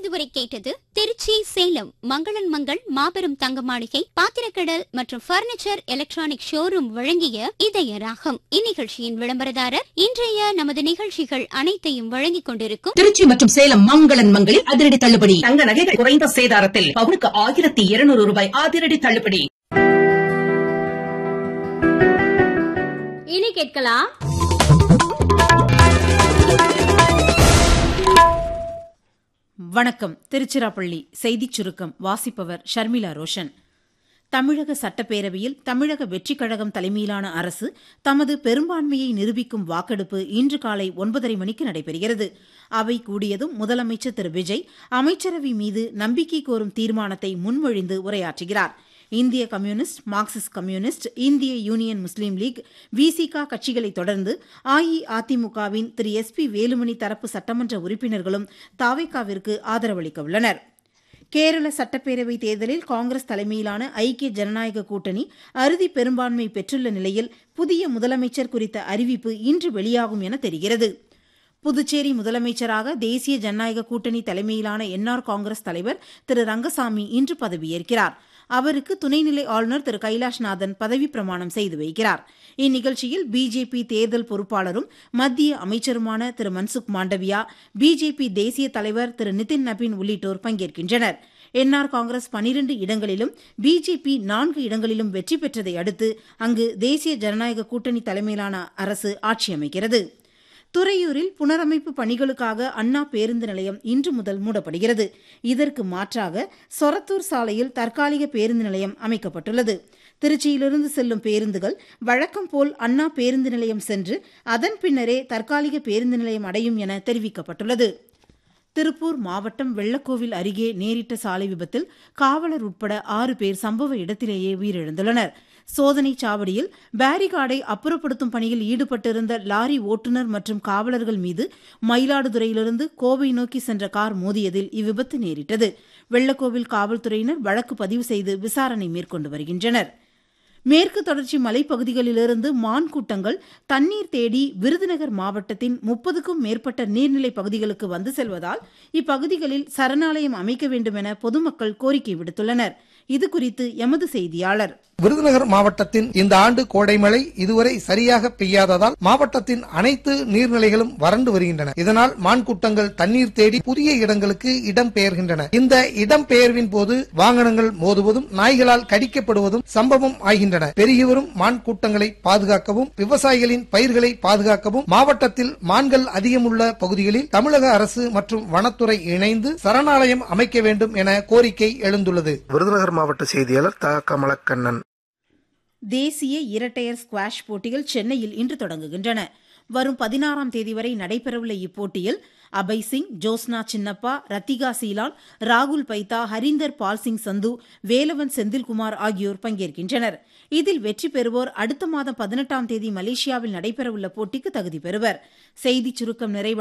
இதுவரை கேட்டது திருச்சி சேலம் மங்களன் மங்கள் மாபெரும் தங்க மாளிகை பாத்திரக்கடல் மற்றும் பர்னிச்சர் எலக்ட்ரானிக் ஷோரூம் வழங்கிய இதய ராகம். இந்நிகழ்ச்சியின் விளம்பரதாரர் இன்றைய நமது நிகழ்ச்சிகள் அனைத்தையும் வழங்கிக் கொண்டிருக்கும் திருச்சி மற்றும் சேலம் மங்களன் மங்களில் அதிரடி தள்ளுபடி. தங்க நகைகள் குறைந்த சேதாரத்தில் பவுனுக்கு 1200 ரூபாய் அதிரடி தள்ளுபடி. இனி கேட்கலாம் வணக்கம். திருச்சிராப்பள்ளி செய்திச் சுருக்கம் வாசிப்பவர் ஷர்மிளா ரோஷன். தமிழக சட்டப்பேரவையில் தமிழக வெற்றிக் கழகம் தலைமையிலான அரசு தமது பெரும்பான்மையை நிரூபிக்கும் வாக்கெடுப்பு இன்று காலை 9:30 மணிக்கு நடைபெறுகிறது. அவை கூடியதும் முதலமைச்சர் திரு விஜய் அமைச்சரவை மீது நம்பிக்கை கோரும் தீர்மானத்தை முன்மொழிந்து உரையாற்றுகிறார். இந்திய கம்யூனிஸ்ட், மார்க்சிஸ்ட் கம்யூனிஸ்ட், இந்திய யூனியன் முஸ்லீம் லீக், விசிக கட்சிகளை தொடர்ந்து அஇஅதிமுகவின் திரு SP வேலுமணி தரப்பு சட்டமன்ற உறுப்பினர்களும் தாவேகாவிற்கு ஆதரவளிக்க உள்ளனர். கேரள சட்டப்பேரவை தேர்தலில் காங்கிரஸ் தலைமையிலான ஐக்கிய ஜனநாயக கூட்டணி அறுதி பெரும்பான்மை பெற்றுள்ள நிலையில் புதிய முதலமைச்சர் குறித்த அறிவிப்பு இன்று வெளியாகும் என தெரிகிறது. புதுச்சேரி முதலமைச்சராக தேசிய ஜனநாயக கூட்டணி தலைமையிலான என்ஆர் காங்கிரஸ் தலைவர் திரு ரங்கசாமி இன்று பதவியேற்கிறார். அவருக்கு துணைநிலை ஆளுநர் திரு கைலாஷ்நாதன் பதவி பிரமாணம் செய்து வைக்கிறார். இந்நிகழ்ச்சியில் பிஜேபி தேர்தல் பொறுப்பாளரும் மத்திய அமைச்சருமான திரு மன்சுக் மாண்டவியா, பிஜேபி தேசிய தலைவர் திரு நிதின் நபீன் உள்ளிட்டோர் பங்கேற்கின்றனர். என்ஆர் காங்கிரஸ் 12 இடங்களிலும் பிஜேபி 4 இடங்களிலும் வெற்றி பெற்றதை அடுத்து அங்கு தேசிய ஜனநாயக கூட்டணி தலைமையிலான அரசு ஆட்சி அமைக்கிறது. துறையூரில் புனரமைப்பு பணிகளுக்காக அண்ணா பேருந்து நிலையம் இன்று முதல் மூடப்படுகிறது. இதற்கு மாற்றாக சொரத்தூர் சாலையில் தற்காலிக பேருந்து நிலையம் அமைக்கப்பட்டுள்ளது. திருச்சியிலிருந்து செல்லும் பேருந்துகள் வழக்கம் போல் அண்ணா பேருந்து நிலையம் சென்று அதன் பின்னரே தற்காலிக பேருந்து நிலையம் அடையும் என தெரிவிக்கப்பட்டுள்ளது. திருப்பூர் மாவட்டம் வெள்ளக்கோவில் அருகே நேரிட்ட சாலை விபத்தில் காவலர் உட்பட 6 பேர் சம்பவ இடத்திலேயே உயிரிழந்துள்ளனர். சோதனைச் சாவடியில் பேரிகார்டை அப்புறப்படுத்தும் பணியில் ஈடுபட்டிருந்த லாரி ஓட்டுநர் மற்றும் காவலர்கள் மீது மயிலாடுதுறையிலிருந்து கோவை நோக்கி சென்ற கார் மோதியதில் இவ்விபத்து நேரிட்டது. வெள்ளக்கோவில் காவல்துறையினர் வழக்கு பதிவு செய்து விசாரணை மேற்கொண்டு வருகின்றனர். மேற்கு தொடர்ச்சி மலைப்பகுதிகளிலிருந்து மான் கூட்டங்கள் தண்ணீர் தேடி விருதுநகர் மாவட்டத்தின் 30க்கும் மேற்பட்ட நீர்நிலைப் பகுதிகளுக்கு வந்து செல்வதால் இப்பகுதிகளில் சரணாலயம் அமைக்க வேண்டும் என பொதுமக்கள் கோரிக்கை விடுத்துள்ளனர். இதுகுறித்து எமது செய்தியாளர். விருதுநகர் மாவட்டத்தின் இந்த ஆண்டு கோடைமழை இதுவரை சரியாக பெய்யாததால் மாவட்டத்தின் அனைத்து நீர்நிலைகளும் வறண்டு வருகின்றன. இதனால் மான்கூட்டங்கள் தண்ணீர் தேடி புதிய இடங்களுக்கு இடம்பெயர்கின்றன. இந்த இடம்பெயர்வின் போது வாகனங்கள் மோதுவதும் நாய்களால் கடிக்கப்படுவதும் சம்பவம் ஆகின்றன. பெருகிவரும் மான் கூட்டங்களை பாதுகாக்கவும் விவசாயிகளின் பயிர்களை பாதுகாக்கவும் மாவட்டத்தில் மான்கள் அதிகமுள்ள பகுதிகளில் தமிழக அரசு மற்றும் வனத்துறை இணைந்து சரணாலயம் அமைக்க வேண்டும் என கோரிக்கை எழுந்துள்ளது. விருதுநகர் மாவட்ட செய்தியாளர் த. கமலக்கண்ணன். தேசிய இரட்டையர் ஸ்குவாஷ் போட்டிகள் சென்னையில் இன்று தொடங்குகின்றன. வரும் 16ஆம் தேதி வரை நடைபெறவுள்ள இப்போட்டியில் அபய் சிங், ஜோஸ்னா சின்னப்பா, ரத்திகா சீலான், ராகுல் பைத்தா, ஹரிந்தர் பால் சிங் சந்து, வேலவன் செந்தில்குமார் ஆகியோர் பங்கேற்கின்றனர். இதில் வெற்றி பெறுவோர் அடுத்த மாதம் 18ஆம் தேதி மலேசியாவில் நடைபெறவுள்ள போட்டிக்கு தகுதி பெறுவர். செய்திச் சுருக்கம் நிறைவு